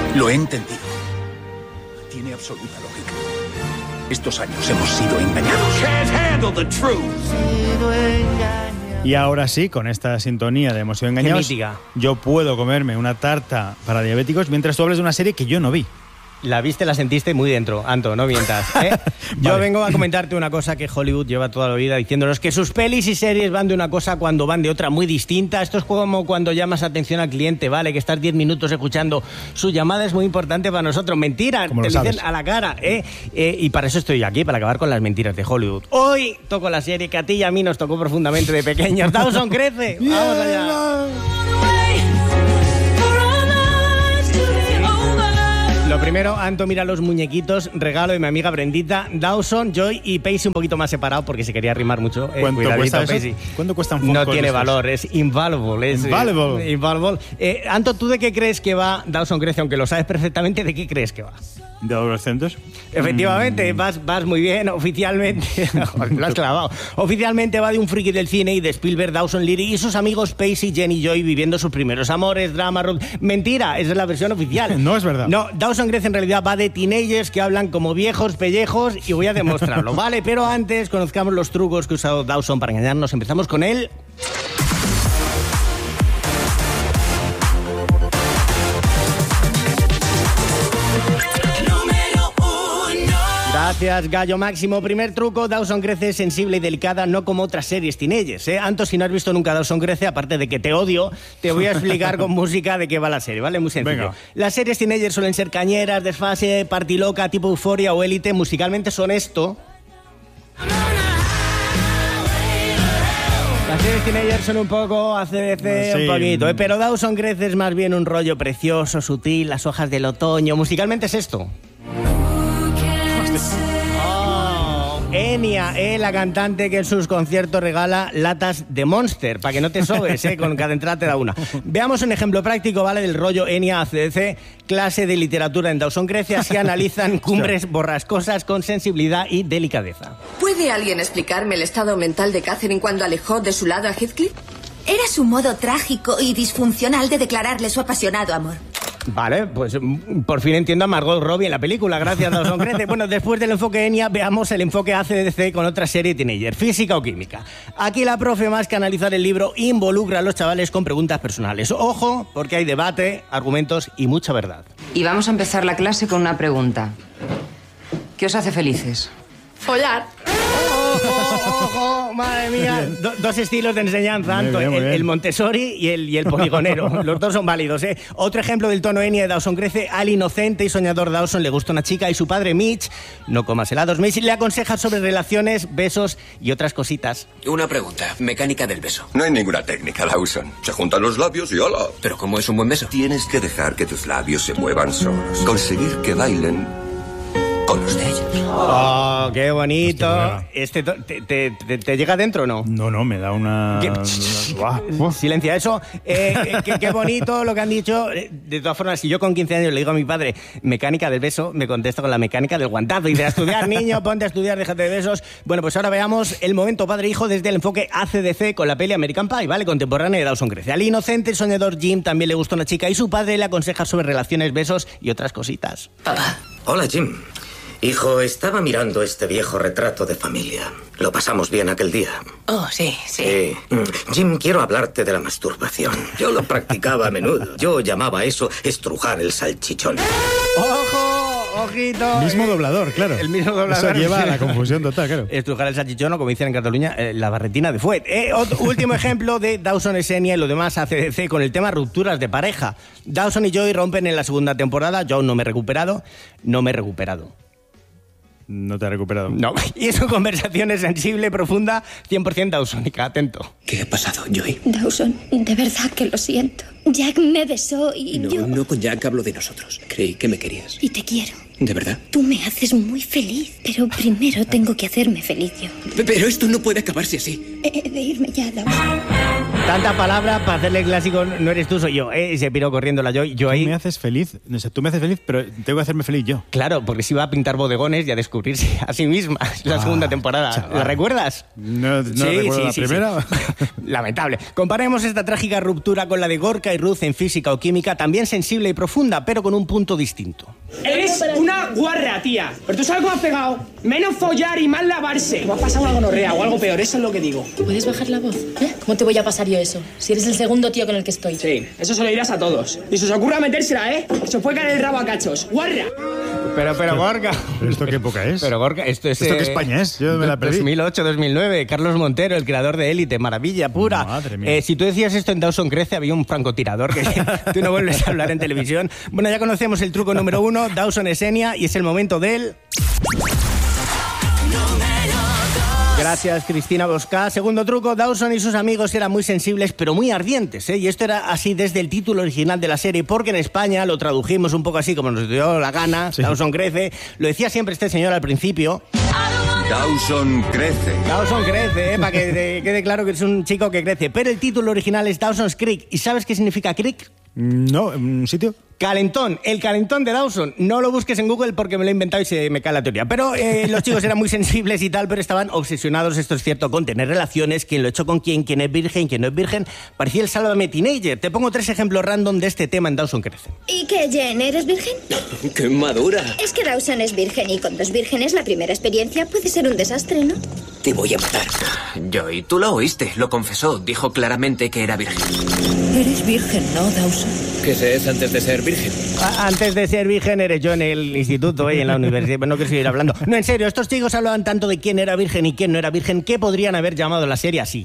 Lo he entendido. Tiene absoluta lógica. Estos años hemos sido engañados. Can't handle the truth. Y ahora sí, con esta sintonía de Hemos sido engañados, yo puedo comerme una tarta para diabéticos mientras tú hables de una serie que yo no vi. La viste, la sentiste muy dentro, Anto, no mientas, ¿eh? Yo vengo a comentarte una cosa que Hollywood lleva toda la vida diciéndonos, que sus pelis y series van de una cosa cuando van de otra muy distinta. Esto es como cuando llamas atención al cliente, ¿vale? Que estás 10 minutos escuchando su llamada es muy importante para nosotros. Mentira, te dicen a la cara, ¿eh? Y para eso estoy aquí, para acabar con las mentiras de Hollywood. Hoy toco la serie que a ti y a mí nos tocó profundamente de pequeños. Dawson crece. Vamos allá. Lo primero, Anto, mira los muñequitos, regalo de mi amiga Brendita, Dawson, Joy y Pacey un poquito más separado porque se quería rimar mucho. ¿Cuánto cuesta eso? ¿Cuánto cuesta un No tiene valor, es invaluable. Invaluable. Anto, ¿tú de qué crees que va Dawson crece? Aunque lo sabes perfectamente, ¿de qué crees que va? ¿De adolescentes? Efectivamente, vas muy bien, oficialmente. Lo has clavado. Oficialmente va de un friki del cine y de Spielberg, Dawson Leary y sus amigos Pacey, Jenny y Joy viviendo sus primeros amores, drama, rock. Mentira, esa es la versión oficial. No es verdad. No, Dawson crece en realidad va de teenagers que hablan como viejos pellejos y voy a demostrarlo, ¿vale? Pero antes conozcamos los trucos que ha usado Dawson para engañarnos. Empezamos con él. Gracias, Gallo Máximo. Primer truco, Dawson crece sensible y delicada, no como otras series teenagers, ¿eh? Anto, si no has visto nunca Dawson crece, aparte de que te odio, te voy a explicar con música de qué va la serie, ¿vale? Muy sencillo. Venga. Las series teenagers suelen ser cañeras, desfase, party loca, tipo Euforia o Élite. Musicalmente son esto. Las series teenagers son un poco ACDC, un poquito, ¿eh? Pero Dawson crece es más bien un rollo precioso, sutil, las hojas del otoño. Musicalmente es esto. Enya, la cantante que en sus conciertos regala latas de Monster, para que no te sobes, con cada entrada te da una. Veamos un ejemplo práctico, ¿vale? Del rollo Enya ACDC, clase de literatura en Dawson crece, así analizan cumbres borrascosas con sensibilidad y delicadeza. ¿Puede alguien explicarme el estado mental de Catherine cuando alejó de su lado a Heathcliff? Era su modo trágico y disfuncional de declararle su apasionado amor. Vale, pues por fin entiendo a Margot Robbie en la película, gracias Dawson crece. Bueno, después del enfoque Enya, veamos el enfoque ACDC con otra serie teenager, física o química. Aquí la profe, más que analizar el libro, involucra a los chavales con preguntas personales. Ojo, porque hay debate, argumentos y mucha verdad. Y vamos a empezar la clase con una pregunta. ¿Qué os hace felices? Follar. ¡Ojo! ¡Madre mía! Dos estilos de enseñanza, Anto. El Montessori y el poligonero. Los dos son válidos, ¿eh? Otro ejemplo del tono Enya de Dawson crece. Al inocente y soñador Dawson le gusta una chica y su padre Mitch, no comas helados, Mitch, le aconseja sobre relaciones, besos y otras cositas. Una pregunta. Mecánica del beso. No hay ninguna técnica, Dawson. Se juntan los labios y ¡hola! ¿Pero cómo es un buen beso? Tienes que dejar que tus labios se muevan solos. Conseguir que bailen con los de ellos. ¡Oh, qué bonito! ¿Te llega dentro o no? No, me da una... Silencia eso. Qué bonito lo que han dicho. De todas formas, si yo con 15 años le digo a mi padre mecánica del beso, me contesta con la mecánica del guantazo. Y dice, a estudiar, niño, ponte a estudiar, déjate de besos. Bueno, pues ahora veamos el momento padre-hijo desde el enfoque ACDC con la peli American Pie, ¿vale? Contemporánea de Dawson crece. Al inocente, soñador Jim también le gusta una chica y su padre le aconseja sobre relaciones, besos y otras cositas. Papá. Hola, Jim. Hijo, estaba mirando este viejo retrato de familia. Lo pasamos bien aquel día. Oh, sí. Jim, quiero hablarte de la masturbación. Yo lo practicaba a menudo. Yo llamaba a eso estrujar el salchichón. ¡Ojo! ¡Ojito! Mismo doblador, claro. El mismo doblador. Eso lleva a la confusión total, claro. Estrujar el salchichón, o como dicen en Cataluña, la barretina de fuet. Último ejemplo de Dawson Enya y lo demás ACDC con el tema rupturas de pareja. Dawson y Joy rompen en la segunda temporada. Yo aún no me he recuperado. No te ha recuperado. No. Y su conversación es sensible, profunda, 100% dawsónica. Atento. ¿Qué ha pasado, Joy? Dawson, de verdad que lo siento. Jack me besó y No con Jack hablo de nosotros. Creí que me querías. Y te quiero. ¿De verdad? Tú me haces muy feliz, pero primero tengo que hacerme feliz yo. Pero esto no puede acabarse así. He de irme ya, Dawson. Tanta palabra para hacerle clásico, no eres tú, soy yo. Se piró corriendo la Joy. Tú me haces feliz, tú me haces feliz, pero tengo que hacerme feliz yo. Claro, porque se iba a pintar bodegones y a descubrirse a sí misma. La segunda temporada. Chaval. ¿La recuerdas? No recuerdo la primera. Sí. Lamentable. Comparemos esta trágica ruptura con la de Gorka y Ruth en física o química, también sensible y profunda, pero con un punto distinto. Eres una guarra, tía. Pero tú sabes cómo has pegado. Menos follar y más lavarse. Me ha pasado una gonorrea o algo peor, eso es lo que digo. ¿Puedes bajar la voz? ¿Cómo te voy a pasar yo eso? Si eres el segundo tío con el que estoy. Sí, eso se lo dirás a todos. Y si os ocurra metérsela, se os puede caer el rabo a cachos. ¡Guarra! Pero Gorka... ¿Pero esto qué época es? Pero Gorka, ¿Esto qué España es? Yo me la perdí. 2008-2009, Carlos Montero, el creador de Élite, maravilla pura. Madre mía. Si tú decías esto en Dawson Crece, había un francotirador que tú no vuelves a hablar en televisión. Bueno, ya conocemos el truco número 1, Dawson es Enya, y es el momento del... Gracias, Cristina Bosca. Segundo truco, Dawson y sus amigos eran muy sensibles, pero muy ardientes, Y esto era así desde el título original de la serie, porque en España lo tradujimos un poco así como nos dio la gana, sí. Dawson crece. Lo decía siempre este señor al principio. Dawson crece. Dawson crece, para que quede claro que es un chico que crece. Pero el título original es Dawson's Creek. ¿Y sabes qué significa Creek? No, ¿un sitio? Calentón, el calentón de Dawson. No lo busques en Google porque me lo he inventado y se me cae la teoría. Pero los chicos eran muy sensibles y tal, pero estaban obsesionados, esto es cierto, con tener relaciones, quién lo ha hecho con quién es virgen, quién no es virgen. Parecía el Sálvame Teenager. Te pongo 3 ejemplos random de este tema en Dawson Crece. ¿Y qué, Jen, eres virgen? ¡Qué madura! Es que Dawson es virgen y con 2 vírgenes la primera experiencia puede ser un desastre, ¿no? Te voy a matar. Joy, tú lo oíste, lo confesó, dijo claramente que era virgen. Eres virgen, ¿no, Dawson? ¿Qué se es antes de ser virgen? Antes de ser virgen eres yo en el instituto y en la universidad. No quiero seguir hablando. No, en serio, estos chicos hablaban tanto de quién era virgen y quién no era virgen que podrían haber llamado la serie así.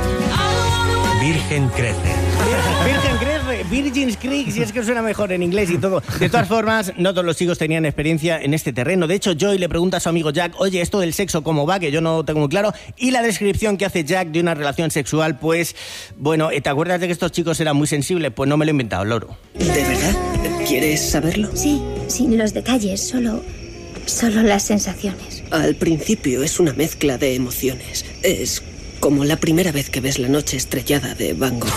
Virgen crece. Virgen crece, Virgin's Creek, si es que suena mejor en inglés y todo. De todas formas, no todos los chicos tenían experiencia en este terreno. De hecho, Joy le pregunta a su amigo Jack, oye, esto del sexo, ¿cómo va? Que yo no tengo muy claro. Y la descripción que hace Jack de una relación sexual, pues, bueno, ¿te acuerdas de que estos chicos eran muy sensibles? Pues no me lo he inventado, loro. ¿De verdad? ¿Quieres saberlo? Sí, sin los detalles, solo las sensaciones. Al principio es una mezcla de emociones. Es como la primera vez que ves La noche estrellada de Van Gogh.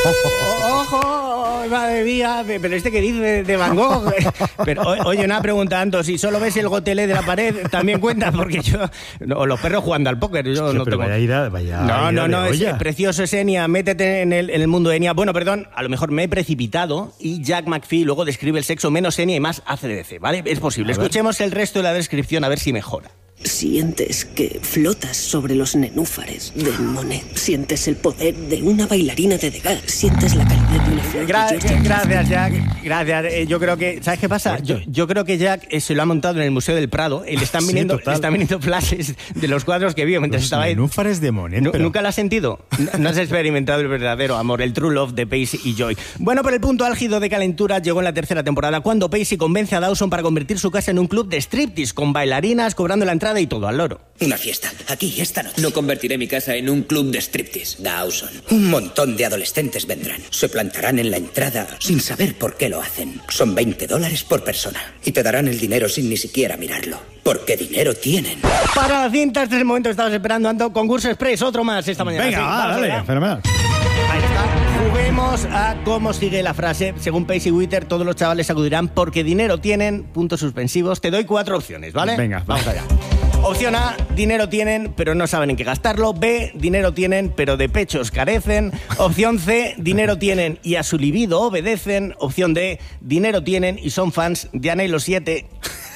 ¡Ojo! Madre mía, pero este que dice de Van Gogh. Pero, oye, una pregunta, Anto, si solo ves el gotelé de la pared, también cuenta, porque yo... O los perros jugando al póker, yo hostia, no pero tengo... No, es precioso, es Enya, métete en el mundo de Enya. Bueno, perdón, a lo mejor me he precipitado y Jack McPhee luego describe el sexo menos Enya y más ACDC, ¿vale? Es posible. Escuchemos el resto de la descripción a ver si mejora. Sientes que flotas sobre los nenúfares de Monet. Sientes el poder de una bailarina de Degas. Sientes la calidez de una flor. Gracias, Jack. Gracias. Yo creo que... ¿Sabes qué pasa? Yo creo que Jack se lo ha montado en el Museo del Prado y le están viniendo flashes de los cuadros que vio mientras estaba ahí. Nenúfares de Monet. ¿Nunca lo has sentido? No has experimentado el verdadero amor, el true love de Pacey y Joy. Bueno, pero el punto álgido de calentura llegó en la 3ª temporada cuando Pacey convence a Dawson para convertir su casa en un club de striptease con bailarinas, cobrando la entrada y todo al loro. Una fiesta, aquí, esta noche. No convertiré mi casa en un club de striptease, Dawson. Un montón de adolescentes vendrán. Se plantarán en la entrada sin saber por qué lo hacen. Son $20 por persona. Y te darán el dinero sin ni siquiera mirarlo. Porque dinero tienen. Para las cintas, desde el momento que estabas esperando, Anto, concurso express, otro más esta mañana. Venga, dale, fenomenal. Ahí está. Juguemos a cómo sigue la frase. Según Pacey Witter, todos los chavales acudirán porque dinero tienen, puntos suspensivos. Te doy 4 opciones, ¿vale? Venga, vamos allá. Opción A, dinero tienen, pero no saben en qué gastarlo. B, dinero tienen, pero de pechos carecen. Opción C, dinero tienen y a su libido obedecen. Opción D, dinero tienen y son fans de Anhelo 7.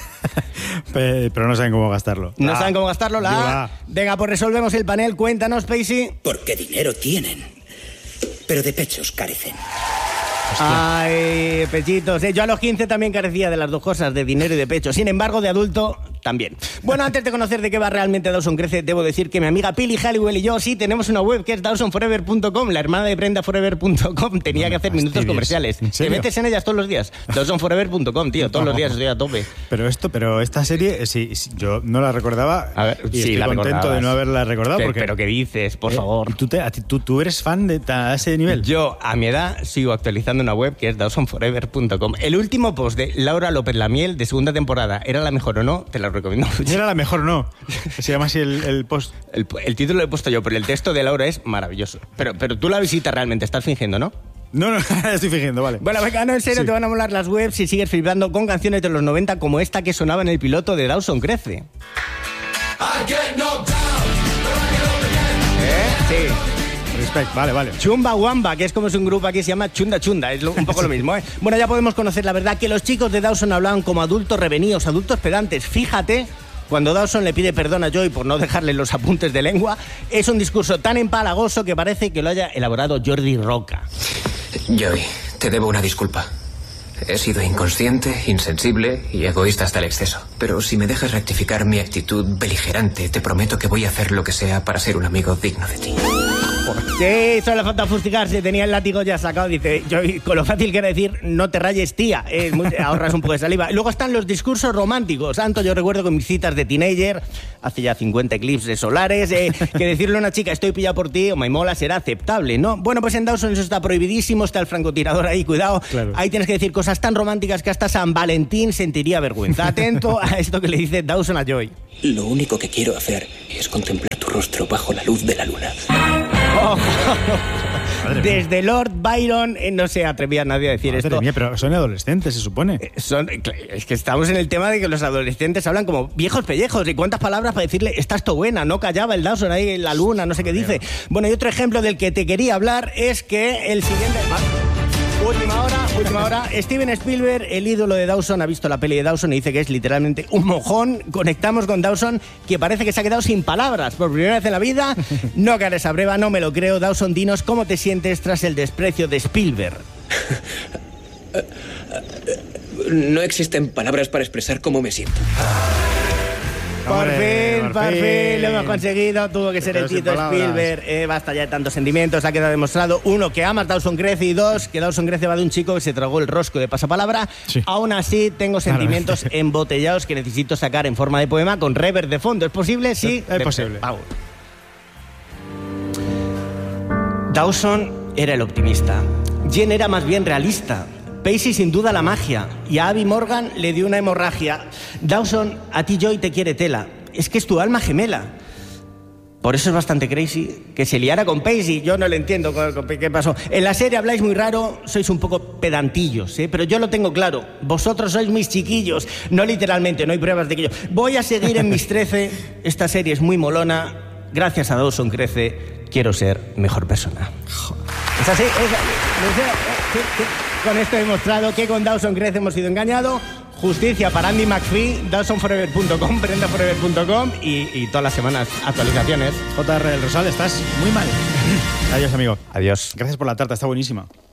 Pero no saben cómo gastarlo. ¿No saben cómo gastarlo? La A. Venga, pues resolvemos el panel. Cuéntanos, Pacey. Porque dinero tienen, pero de pechos carecen. Hostia. Ay, pechitos. Yo a los 15 también carecía de las dos cosas, de dinero y de pecho. Sin embargo, de adulto también. Bueno, antes de conocer de qué va realmente Dawson Crece, debo decir que mi amiga Pili Halliwell y yo sí tenemos una web que es dawsonforever.com. La hermana de BrendaForever.com tenía que hacer minutos comerciales. ¿Te metes en ellas todos los días? Dawsonforever.com, tío. Todos los días estoy a tope. Pero esta serie, sí, yo no la recordaba. A ver, y estoy contento de no haberla recordado. Pero ¿qué dices? Por favor. ¿Tú eres fan de ese nivel? Yo, a mi edad, sigo actualizando una web que es dawsonforever.com. El último post de Laura López Lamiel de 2ª temporada, ¿era la mejor o no? Te la recomiendo mucho. Era la mejor, no. Se llama así el post. El título lo he puesto yo, pero el texto de Laura es maravilloso. Pero tú la visitas realmente, estás fingiendo, ¿no? No, estoy fingiendo, vale. Bueno, venga, no, en serio, te van a molar las webs si sigues flipando con canciones de los 90 como esta que sonaba en el piloto de Dawson Crece. Sí. Respect, vale. Chumba Wamba, que es como es un grupo aquí, se llama Chunda Chunda, es un poco lo mismo, ¿eh? Bueno, ya podemos conocer la verdad que los chicos de Dawson hablaban como adultos revenidos, adultos pedantes. Fíjate, cuando Dawson le pide perdón a Joey por no dejarle los apuntes de lengua, es un discurso tan empalagoso que parece que lo haya elaborado Jordi Roca. Joey, te debo una disculpa. He sido inconsciente, insensible y egoísta hasta el exceso. Pero si me dejas rectificar mi actitud beligerante, te prometo que voy a hacer lo que sea para ser un amigo digno de ti. Sí, solo le falta fustigarse, tenía el látigo ya sacado, dice, yo con lo fácil que era decir, no te rayes, tía, ahorras un poco de saliva. Luego están los discursos románticos. Santo, yo recuerdo con mis citas de teenager, hace ya 50 eclipses solares, que decirle a una chica, estoy pillado por ti o me mola, será aceptable, ¿no? Bueno, pues en Dawson eso está prohibidísimo, está el francotirador ahí, cuidado. Claro. Ahí tienes que decir cosas tan románticas que hasta San Valentín sentiría vergüenza. Atento a esto que le dice Dawson a Joy. Lo único que quiero hacer es contemplar tu rostro bajo la luz de la luna. Desde Lord Byron no se atrevía nadie a decir esto. Madre mía, pero son adolescentes, se supone. Es que estamos en el tema de que los adolescentes hablan como viejos pellejos. ¿Y cuántas palabras para decirle, estás todo buena? No callaba el Dawson ahí en la luna, no sé qué dice. Bueno, y otro ejemplo del que te quería hablar es que el siguiente... Última hora. Steven Spielberg, el ídolo de Dawson, ha visto la peli de Dawson y dice que es literalmente un mojón. Conectamos con Dawson, que parece que se ha quedado sin palabras por primera vez en la vida. No cares a breva, no me lo creo. Dawson, dinos cómo te sientes tras el desprecio de Spielberg. No existen palabras para expresar cómo me siento. Por fin, lo hemos conseguido. Tuvo que ser el Tito Spielberg. Basta ya de tantos sentimientos. Ha quedado demostrado, uno, que amas Dawson Crece, y dos, que Dawson Crece va de un chico que se tragó el rosco de pasapalabra. Sí. Aún así, tengo sentimientos embotellados que necesito sacar en forma de poema con reverb de fondo. ¿Es posible? Sí. Es posible. Dawson era el optimista. Jen era más bien realista. Pacey sin duda la magia, y a Abby Morgan le dio una hemorragia. Dawson, a ti Joy te quiere tela, es que es tu alma gemela. Por eso es bastante crazy que se liara con Pacey. Yo no le entiendo qué pasó. En la serie habláis muy raro, sois un poco pedantillos, pero yo lo tengo claro. Vosotros sois mis chiquillos, no literalmente, no hay pruebas de que yo... Voy a seguir en mis 13, esta serie es muy molona. Gracias a Dawson Crece, quiero ser mejor persona. Es así, sí. Con esto he demostrado que con Dawson Crece hemos sido engañados. Justicia para Andy McPhee, DawsonForever.com, BrendaForever.com y todas las semanas actualizaciones. JR del Rosal, estás muy mal. Adiós, amigo. Adiós. Gracias por la tarta, está buenísima.